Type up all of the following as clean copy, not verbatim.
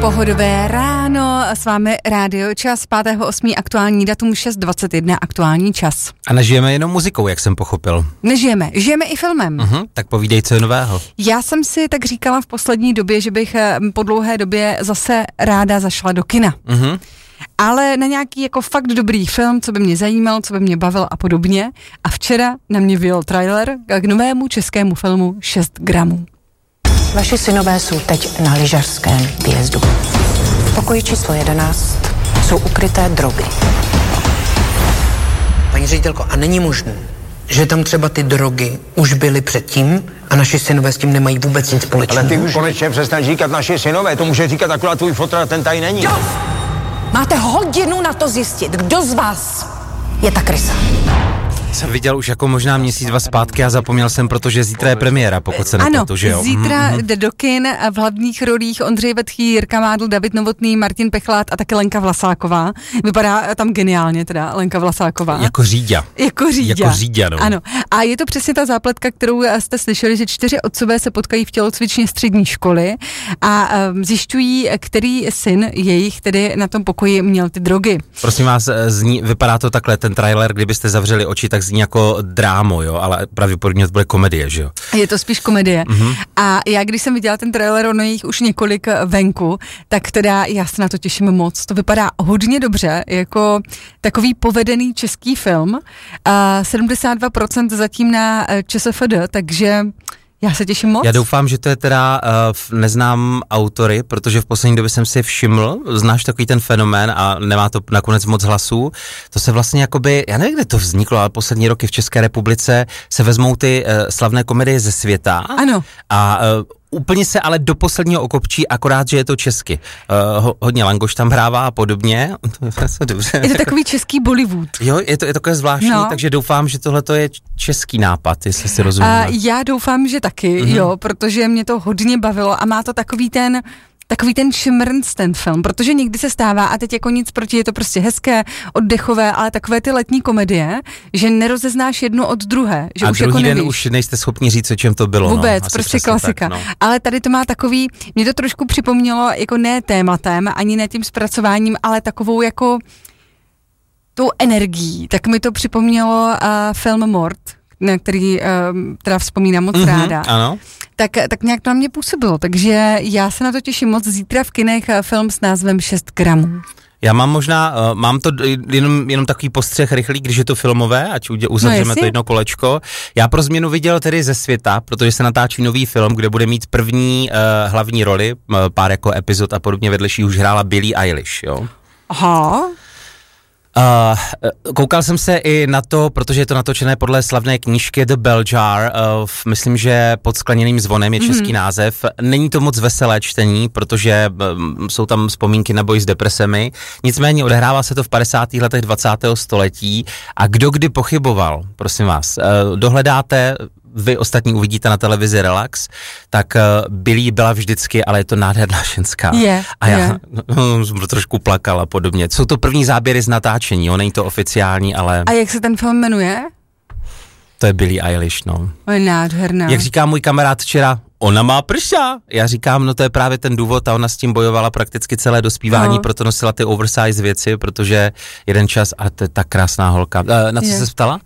Pohodové ráno, s vámi Rádio Čas, 5.8. aktuální datum 6.21 aktuální čas. A nežijeme jenom muzikou, jak jsem pochopil. Nežijeme, žijeme i filmem. Tak povídej, co je nového. Já jsem si tak říkala v poslední době, že bych po dlouhé době zase ráda zašla do kina. Ale na nějaký jako fakt dobrý film, co by mě zajímal, co by mě bavil a podobně. A včera na mě vyjel trailer k novému českému filmu 6 gramů. Vaši synové jsou teď na lyžařském výjezdu. V pokoji číslo 11 jsou ukryté drogy. Paní ředitelko, a není možné, že tam třeba ty drogy už byly předtím a naši synové s tím nemají vůbec nic společného? Ale ty už konečně přestaň říkat naši synové, to může říkat akorát tvůj fotr a ten tady není. Máte hodinu na to zjistit, kdo z vás je ta krysa. Jsem viděl už jako možná měsíc, dva zpátky a zapomněl jsem, protože zítra je premiéra, pokud se nepletu, že jo? Ano, zítra jde do kin v hlavních rolích Ondřej Vetchý, Jirka Mádl, David Novotný, Martin Pechlát a taky Lenka Vlasáková. Vypadá tam geniálně teda, Lenka Vlasáková. Jako Říďa. Jako Říďa, no. Ano. A je to přesně ta zápletka, kterou jste slyšeli, že 4 otcové se potkají v tělocvičně střední školy a zjišťují, který syn jejich tedy na tom pokoji měl ty drogy. Prosím vás, vypadá to takhle, ten trailer, kdybyste zavřeli oči, tak zní jako drámo, jo, ale pravděpodobně to bude komedie, že jo? Je to spíš komedie. A já, když jsem viděla ten trailer, ono je jich už několik venku, tak teda já se na to těším moc. To vypadá hodně dobře, jako takový povedený český film. 72% zatím na ČSFD, takže já se těším moc. Já doufám, že to je teda, neznám autory, protože v poslední době jsem si všiml, znáš takový ten fenomén a nemá to nakonec moc hlasů, to se vlastně jakoby, já nevím, kde to vzniklo, ale poslední roky v České republice se vezmou ty slavné komedie ze světa. Ano. A úplně se ale do posledního okopčí, akorát, že je to česky. Hodně Langoš tam hrává a podobně. Dobře. Je to takový český Bollywood. Jo, je to takové zvláštní, takže doufám, že tohle je český nápad, jestli si rozumíme. Já doufám, že taky, jo, protože mě to hodně bavilo a má to takový ten šmrnc ten film, protože někdy se stává a teď jako nic proti, je to prostě hezké, oddechové, ale takové ty letní komedie, že nerozeznáš jednu od druhé, že a už jako druhý nevíš. den už nejste schopni říct, o čem to bylo. Vůbec, prostě klasika. Tak, Ale tady to má takový, mě to trošku připomnělo jako ne tématem, ani ne tím zpracováním, ale takovou jako tou energií, tak mi to připomnělo film Mort, na který teda vzpomínám moc ráda. Ano. Tak nějak to na mě působilo, takže já se na to těším moc. Zítra v kinech film s názvem 6 gramů. Já mám to jenom takový postřeh rychlý, když je to filmové, ať uzavřeme to jedno kolečko. Já pro změnu viděl tedy ze světa, protože se natáčí nový film, kde bude mít první hlavní roli, pár jako epizod a podobně vedlejší už hrála Billie Eilish, jo. Aha. Koukal jsem se i na to, protože je to natočené podle slavné knížky The Bell Jar, myslím, že Pod skleněným zvonem je český název. Není to moc veselé čtení, protože jsou tam vzpomínky na boj s depresemi, nicméně odehrává se to v 50. letech 20. století a kdo kdy pochyboval, prosím vás, dohledáte, vy ostatní uvidíte na televizi Relax, tak Billie byla vždycky, ale je to nádherná ženská. A já jsem trošku plakal a podobně. Jsou to první záběry z natáčení, není to oficiální, ale... A jak se ten film jmenuje? To je Billie Eilish, no. Je nádherná. Jak říká můj kamarád včera, ona má prsa. Já říkám, no to je právě ten důvod a ona s tím bojovala prakticky celé dospívání, proto nosila ty oversize věci, protože jeden čas, a to je tak krásná holka. Na co se ptala?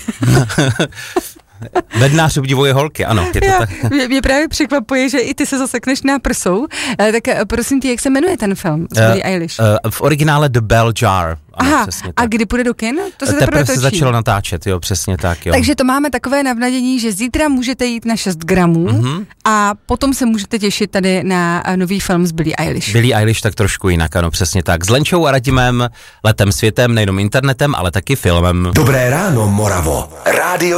Bednář obdivuje holky, ano. Je to tak. Mě právě překvapuje, že i ty se zasekneš na prsou. Tak prosím tě, jak se jmenuje ten film s Billie Eilish? V originále The Bell Jar. Ano, aha, a kdy půjde do kin? To se teprve se začalo natáčet, jo, přesně tak, jo. Takže to máme takové navnadění, že zítra můžete jít na 6 gramů a potom se můžete těšit tady na nový film s Billie Eilish. Billie Eilish tak trošku jinak, ano, přesně tak. S Lenčou a Radimem letem světem, nejenom internetem, ale taky filmem. Dobré ráno, Moravo. Rádio